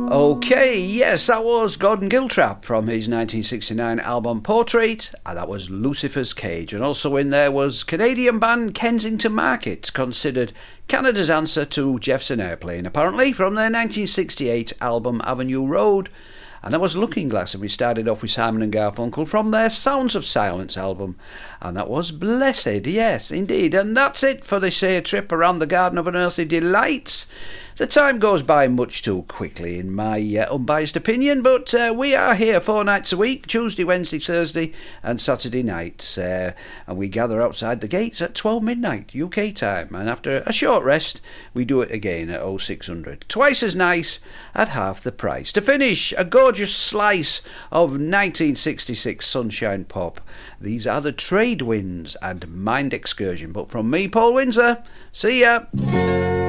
Okay, yes, that was Gordon Giltrap from his 1969 album Portrait, and that was Lucifer's Cage. And also in there was Canadian band Kensington Market, considered Canada's answer to Jefferson Airplane, apparently, from their 1968 album Avenue Road. And that was Looking Glass, and we started off with Simon and Garfunkel from their Sounds of Silence album. And that was Blessed, yes, indeed. And that's it for this here trip around the Garden of Unearthly Delights. The time goes by much too quickly, in my unbiased opinion, but we are here 4 nights a week, Tuesday, Wednesday, Thursday and Saturday nights, and we gather outside the gates at 12 midnight UK time, and after a short rest we do it again at 0600, twice as nice at half the price. To finish, a gorgeous slice of 1966 Sunshine Pop. These are the Trade Winds and Mind Excursion, but from me, Paul Windsor, see ya!